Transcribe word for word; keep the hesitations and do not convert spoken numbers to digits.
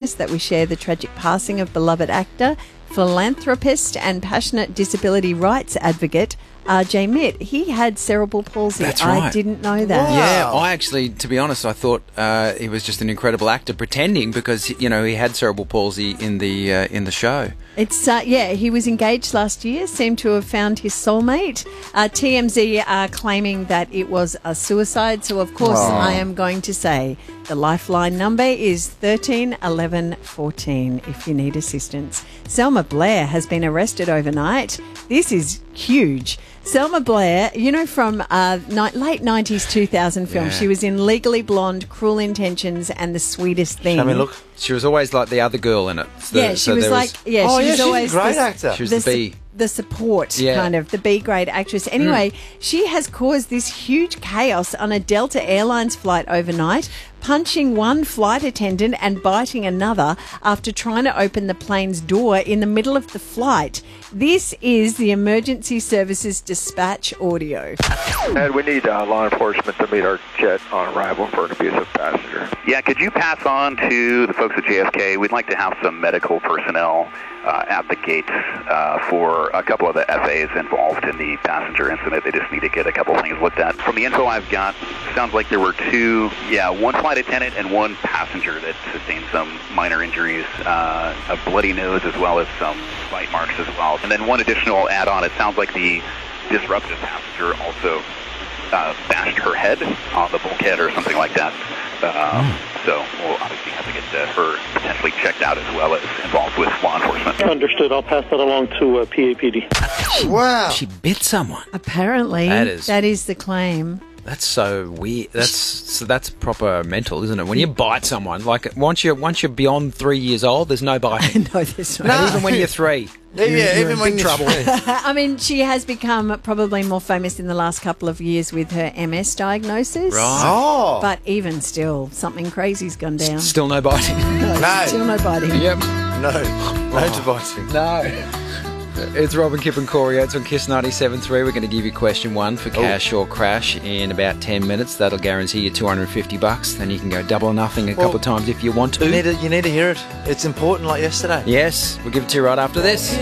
sadness that we share the tragic passing of beloved actor, philanthropist and passionate disability rights advocate R J Mitt. He had cerebral palsy. That's right. I didn't know that. Wow. Yeah, I actually, to be honest, I thought uh, he was just an incredible actor pretending because, you know, he had cerebral palsy in the uh, in the show. It's uh, yeah, he was engaged last year, seemed to have found his soulmate. Uh, T M Z are claiming that it was a suicide, so of course Oh. I am going to say the lifeline number is thirteen eleven fourteen if you need assistance. Selma Blair has been arrested overnight. This is huge. Selma Blair, you know, from uh, ni- late nineties, two thousand film, Yeah. she was in Legally Blonde, Cruel Intentions and The Sweetest Thing. I mean, look. She was always like the other girl in it. So Yeah, she so was there like, yeah, Oh, she yeah, was she's a always great the, actor. She was the su- B. the support, Yeah. kind of, the B-grade actress. Anyway, she has caused this huge chaos on a Delta Airlines flight overnight, punching one flight attendant and biting another after trying to open the plane's door in the middle of the flight. This is the emergency services dispatch audio. And we need uh, law enforcement to meet our jet on arrival for an abusive passenger. Yeah, could you pass on to the folks at J F K? We'd like to have some medical personnel uh, at the gates uh, for a couple of the F As involved in the passenger incident. They just need to get a couple things looked at. From the info I've got, sounds like there were two, yeah, one flight attendant and one passenger that sustained some minor injuries, uh, a bloody nose as well as some bite marks as well. And then one additional add-on, it sounds like the disruptive passenger also uh, bashed her head on the bulkhead or something like that. Um, So we'll obviously have to get uh, her potentially checked out as well as involved with law enforcement. Understood. I'll pass that along to uh, P A P D. Wow. She bit someone. Apparently, That is- that is the claim. That's so weird. That's so that's proper mental, isn't it? When you bite someone, like once you're once you're beyond three years old, there's no biting. No, there's no. And even when you're three, Yeah, you're, yeah, you're even in when big you're trouble. I mean, she has become probably more famous in the last couple of years with her M S diagnosis. Right. Oh. But even still, something crazy's gone down. Still no biting. No. Still no biting. Yep. No. No to biting. No. It's Robin, Kip and Corey Oates on Kiss ninety-seven point three. We're going to give you question one for cash or crash in about ten minutes. That'll guarantee you two hundred fifty bucks. Then you can go double or nothing a couple Well, of times if you want to. You need, to, you need to hear it. It's important like yesterday. Yes, we'll give it to you right after this.